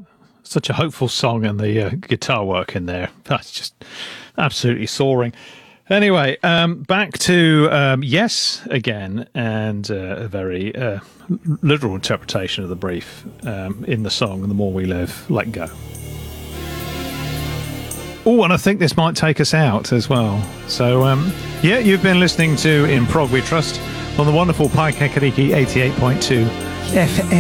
Such a hopeful song, and the guitar work in there, that's just absolutely soaring. Anyway, back to Yes again, and a very literal interpretation of the brief in the song, The More We Live, Let Go. Oh, and I think this might take us out as well. So, yeah, you've been listening to In Prog We Trust on the wonderful Pi Kakariki 88.2 FM.